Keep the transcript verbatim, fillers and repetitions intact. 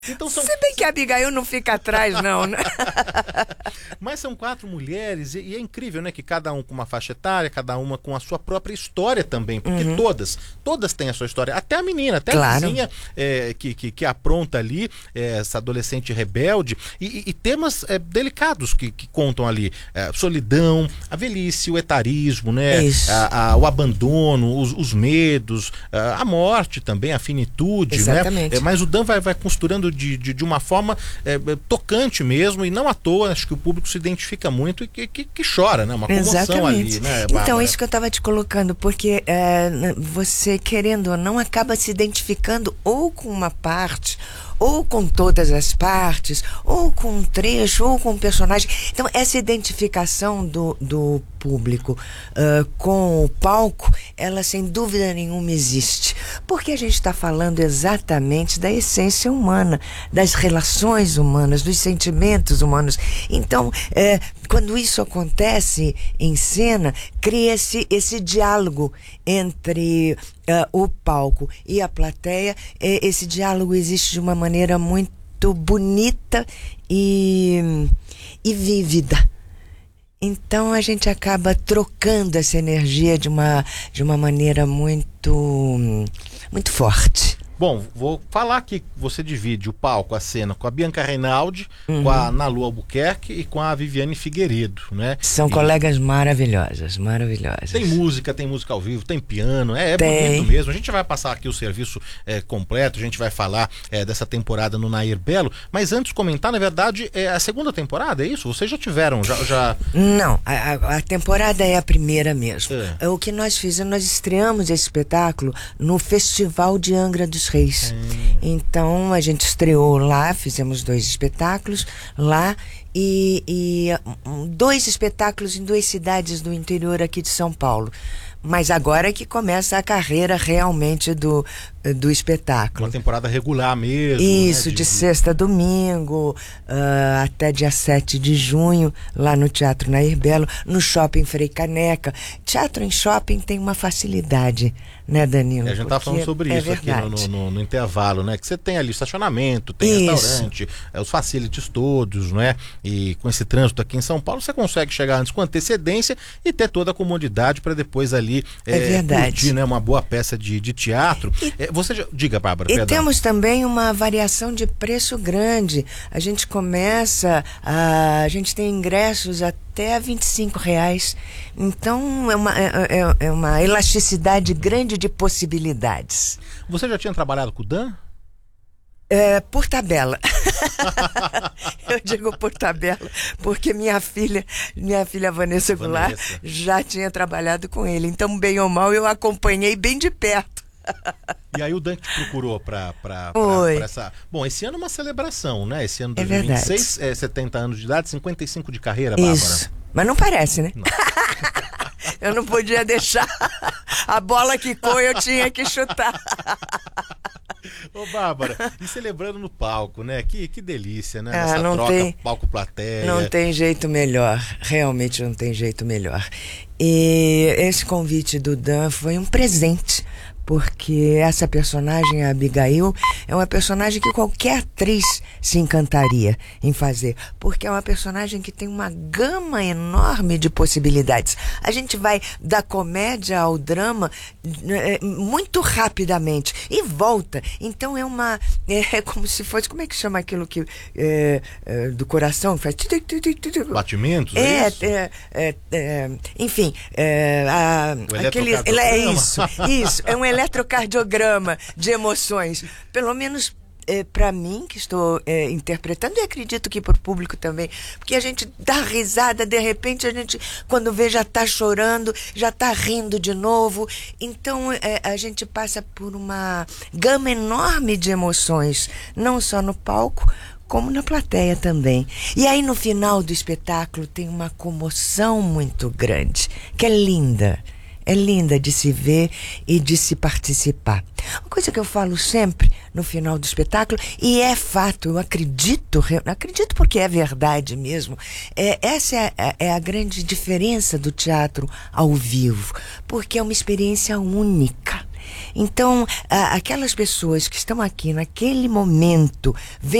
Então são... Se bem que a Abigail não fica atrás, não, né? Mas são quatro mulheres e, e é incrível, né? Que cada um com uma faixa etária, cada uma com a sua própria história também. Porque Uhum. todas, todas têm a sua história. Até a menina, até Claro. a vizinha é, que, que, que apronta ali, é, essa adolescente rebelde. E, e, e temas é, delicados que, que contam ali. É, solidão, a velhice, o etarismo, né? Isso. A, a, o abandono, os, os medos, a, a morte também, a finitude, Exatamente. né? É, mas o Dan vai, vai costurando de, de, de uma forma é, tocante mesmo, e não à toa, acho que o público se identifica muito e que, que, que chora, né? Uma comoção. Exatamente. Ali, né, Então, Bárbara? isso que eu estava te colocando, porque é, você, querendo ou não, acaba se identificando ou com uma parte, ou com todas as partes, ou com um trecho, ou com um personagem. Então, essa identificação do, do público uh, com o palco, ela sem dúvida nenhuma existe. Porque a gente está falando exatamente da essência humana, das relações humanas, dos sentimentos humanos. Então, é, quando isso acontece em cena, cria-se esse diálogo entre uh, o palco e a plateia. E esse diálogo existe de uma maneira muito bonita e, e vívida. Então a gente acaba trocando essa energia de uma, de uma maneira muito, muito forte. Bom, vou falar aqui que você divide o palco, a cena, com a Bianca Reinaldi, Uhum. com a Nalu Albuquerque e com a Viviane Figueiredo, né? São e colegas maravilhosas, maravilhosas. Tem música, tem música ao vivo, tem piano, é, é Tem. bonito mesmo. A gente vai passar aqui o serviço é, completo, a gente vai falar é, dessa temporada no Nair Belo, mas antes de comentar, na verdade, é a segunda temporada, é isso? Vocês já tiveram, já... já... Não, a, a- a temporada é a primeira mesmo. É. O que nós fizemos, nós estreamos esse espetáculo no Festival de Angra dos Reis. Então a gente estreou lá, fizemos dois espetáculos lá e, e um, dois espetáculos em duas cidades do interior aqui de São Paulo. Mas agora é que começa a carreira realmente do, do espetáculo. Uma temporada regular mesmo. Isso, né? de sexta a domingo, ah, até dia sete de junho, lá no Teatro Nair Belo, no Shopping Frei Caneca. Teatro em shopping tem uma facilidade, né, Danilo? É, a gente tá Porque falando sobre é isso aqui no, verdade. no, no- no intervalo, né? Que você tem ali estacionamento, tem Isso. restaurante, é, os facilities todos, não é? E com esse trânsito aqui em São Paulo, você consegue chegar antes com antecedência e ter toda a comodidade para depois ali É verdade. curtir, né, uma boa peça de, de teatro. E- É, você já... Diga, Bárbara, E perdão. temos também uma variação de preço grande. A gente começa, a, a gente tem ingressos até vinte e cinco reais. Então é uma, é, é- é uma elasticidade grande de possibilidades. Você já tinha trabalhado com o Dan? É, por tabela. Eu digo por tabela, porque minha filha, minha filha Vanessa Goulart, Vanessa. já tinha trabalhado com ele. Então, bem ou mal, eu acompanhei bem de perto. E aí o Dan que te procurou pra, pra, pra, Foi. pra essa... Bom, esse ano é uma celebração, né? Esse ano É dois mil e vinte e verdade. seis, é setenta anos de idade, cinquenta e cinco de carreira, Bárbara. Isso. Mas não parece, né? Não. Eu não podia deixar. A bola quicou, eu tinha que chutar. Ô, Bárbara, e celebrando no palco, né? Que, que delícia, né? Ah, Essa não troca tem- palco-plateia. Não tem jeito melhor. Realmente não tem jeito melhor. E esse convite do Dan foi um presente. Porque essa personagem, a Abigail, é uma personagem que qualquer atriz se encantaria em fazer. Porque é uma personagem que tem uma gama enorme de possibilidades. A gente vai da comédia ao drama eh, muito rapidamente e volta. Então é uma... É como se fosse... Como é que chama aquilo que... eh, eh, do coração? Faz... Batimentos, é, É, isso? é, é, é, enfim, é, a, O aquele, eletrocardiograma. é isso, isso, é um eletrocardiograma de emoções, pelo menos é, para mim, que estou é, interpretando, e acredito que para o público também, porque a gente dá risada, de repente a gente, quando vê, já está chorando, já está rindo de novo, então é, a gente passa por uma gama enorme de emoções, não só no palco, como na plateia também. E aí no final do espetáculo tem uma comoção muito grande, que é linda. É linda de se ver e de se participar. Uma coisa que eu falo sempre no final do espetáculo, e é fato, eu acredito, re- acredito porque é verdade mesmo, é, essa é a, é a grande diferença do teatro ao vivo, porque é uma experiência única. Então, a- aquelas pessoas que estão aqui naquele momento,